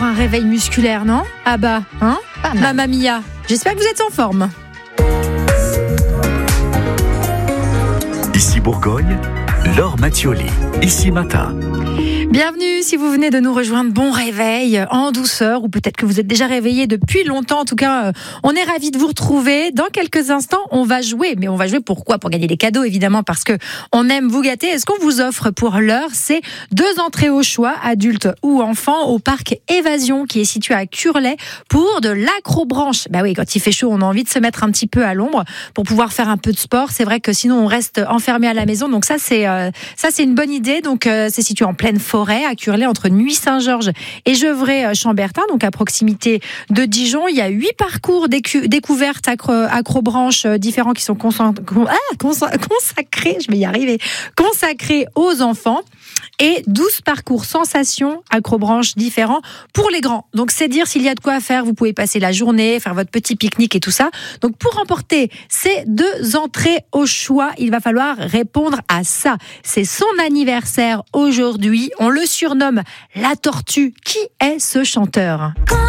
pour un réveil musculaire, non ? Ah bah, hein ? Mamma mia, j'espère que vous êtes en forme. Ici Bourgogne, Laure Mattioli, ici Matin. Bienvenue si vous venez de nous rejoindre, bon réveil en douceur ou peut-être que vous êtes déjà réveillé depuis longtemps. En tout cas, on est ravis de vous retrouver. Dans quelques instants, on va jouer. Mais on va jouer pourquoi ? Pour gagner des cadeaux évidemment parce que on aime vous gâter. Et ce qu'on vous offre pour l'heure, c'est 2 entrées au choix, adultes ou enfants, au parc Évasion qui est situé à Curlet pour de l'acrobranche. Bah oui, quand il fait chaud, on a envie de se mettre un petit peu à l'ombre pour pouvoir faire un peu de sport. C'est vrai que sinon on reste enfermé à la maison. Donc ça c'est une bonne idée. Donc c'est situé en pleine forêt à Curlet, entre Nuits-Saint-Georges et Gevrey-Chambertin, donc à proximité de Dijon. Il y a 8 parcours découvertes acrobranches différents qui sont consacrés, je vais y arriver, consacrés aux enfants, et 12 parcours sensations acrobranches différents pour les grands. Donc c'est dire s'il y a de quoi faire, vous pouvez passer la journée, faire votre petit pique-nique et tout ça. Donc pour remporter ces 2 entrées au choix, il va falloir répondre à ça. C'est son anniversaire aujourd'hui. On le surnomme la tortue. Qui est ce chanteur ?